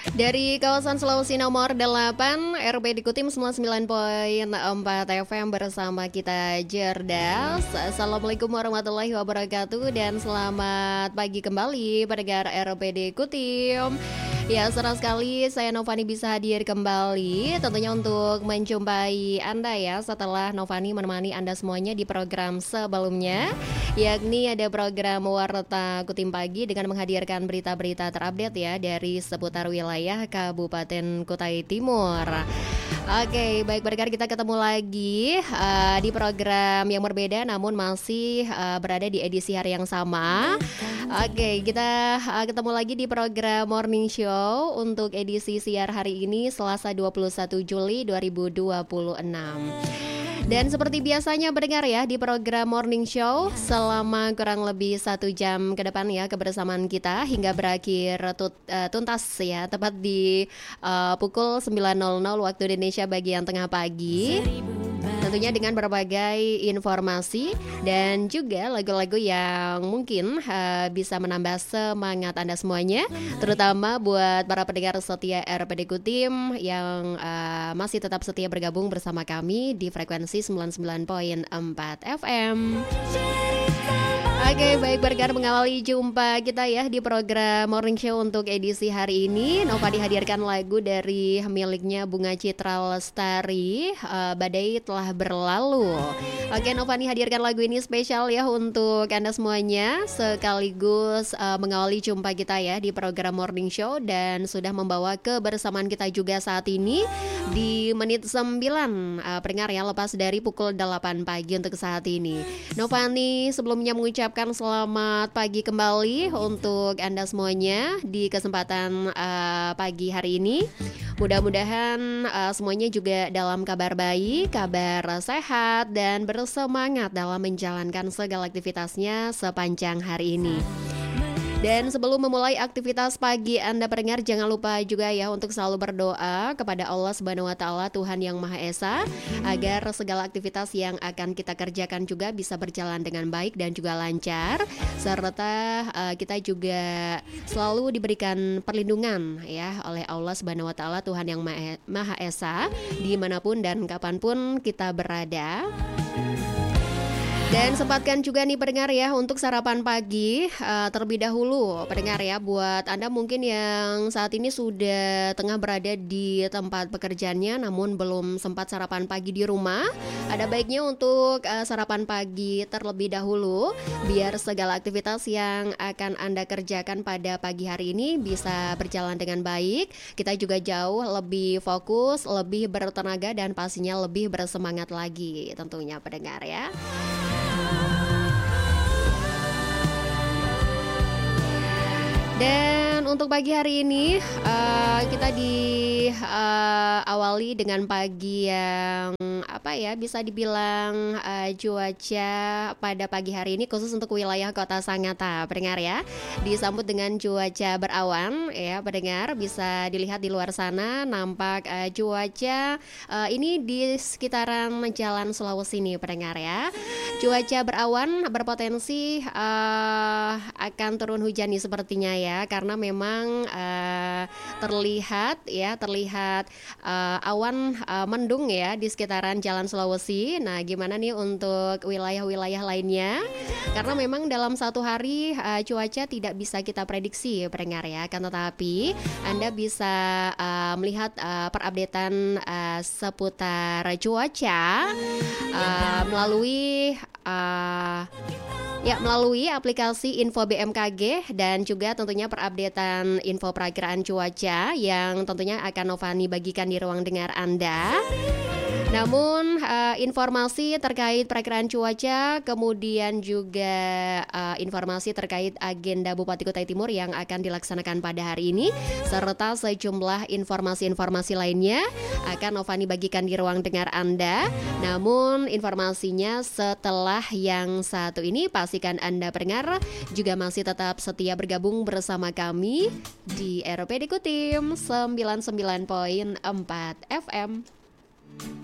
Dari kawasan Sulawesi nomor 8, RP Dikutim semua 9,4 FM bersama kita Jerdas. Assalamualaikum warahmatullahi wabarakatuh dan selamat pagi kembali pendengar RP Dikutim. Ya, senang sekali saya Novani bisa hadir kembali tentunya untuk menjumpai Anda ya setelah Novani menemani Anda semuanya di program sebelumnya, yakni ada program Warta Kutim Pagi dengan menghadirkan berita-berita terupdate ya dari seputar wilayah Kabupaten Kutai Timur. Oke, baik pendengar, kita ketemu lagi di program yang berbeda namun masih berada di edisi hari yang sama. Oke, kita ketemu lagi di program Morning Show untuk edisi siar hari ini Selasa 21 Juli 2026. Dan seperti biasanya pendengar ya, di program Morning Show selama kurang lebih 1 jam ke depan ya kebersamaan kita hingga berakhir tuntas ya, tepat di pukul 9.00 waktu Indonesia bagian tengah pagi. Tentunya dengan berbagai informasi dan juga lagu-lagu yang mungkin bisa menambah semangat Anda semuanya, terutama buat para pendengar setia RPD Kutim yang masih tetap setia bergabung bersama kami di frekuensi 99.4 FM. Oke, baik pendengar, mengawali jumpa kita ya di program Morning Show untuk edisi hari ini. Nova dihadirkan lagu dari miliknya Bunga Citra Lestari, Badai Telah Berlalu. Oke, Nova hadirkan lagu ini spesial ya untuk Anda semuanya, sekaligus mengawali jumpa kita ya di program Morning Show dan sudah membawa kebersamaan kita juga saat ini di menit 9 pendengar ya, lepas dari pukul 8 pagi untuk saat ini. Novani sebelumnya mengucapkan selamat pagi kembali untuk Anda semuanya di kesempatan pagi hari ini. Mudah-mudahan semuanya juga dalam kabar baik, kabar sehat dan bersemangat dalam menjalankan segala aktivitasnya sepanjang hari ini. Dan sebelum memulai aktivitas pagi Anda pendengar, jangan lupa juga ya untuk selalu berdoa kepada Allah Subhanahu wa taala, Tuhan yang Maha Esa, agar segala aktivitas yang akan kita kerjakan juga bisa berjalan dengan baik dan juga lancar, serta kita juga selalu diberikan perlindungan ya oleh Allah Subhanahu wa taala, Tuhan yang Maha Esa, dimanapun dan kapanpun kita berada. Dan sempatkan juga nih pendengar ya untuk sarapan pagi terlebih dahulu pendengar ya, buat Anda mungkin yang saat ini sudah tengah berada di tempat pekerjaannya namun belum sempat sarapan pagi di rumah, ada baiknya untuk sarapan pagi terlebih dahulu biar segala aktivitas yang akan Anda kerjakan pada pagi hari ini bisa berjalan dengan baik. Kita juga jauh lebih fokus, lebih bertenaga dan pastinya lebih bersemangat lagi tentunya pendengar ya. Dan untuk pagi hari ini kita diawali dengan pagi yang bisa dibilang cuaca pada pagi hari ini khusus untuk wilayah Kota Sangatta pendengar ya, disambut dengan cuaca berawan ya pendengar, bisa dilihat di luar sana nampak cuaca ini di sekitaran Jalan Sulawesi ini pendengar ya. Cuaca berawan berpotensi akan turun hujan nih sepertinya ya, karena memang terlihat awan mendung ya di sekitaran Jalan Sulawesi. Nah, gimana nih untuk wilayah-wilayah lainnya? Karena memang dalam satu hari cuaca tidak bisa kita prediksi pendengar ya, kan tetapi Anda bisa melihat perupdatean seputar cuaca melalui aplikasi Info BMKG dan juga tentunya perupdatean info perakiraan cuaca yang tentunya akan Novani bagikan di ruang dengar Anda. Namun informasi terkait perakiraan cuaca, kemudian juga informasi terkait agenda Bupati Kutai Timur yang akan dilaksanakan pada hari ini, serta sejumlah informasi-informasi lainnya akan Novani bagikan di ruang dengar Anda. Namun informasinya setelah yang satu ini, pastikan Anda pendengar juga masih tetap setia bergabung bersama kami di RPD Kutim 99.4 FM.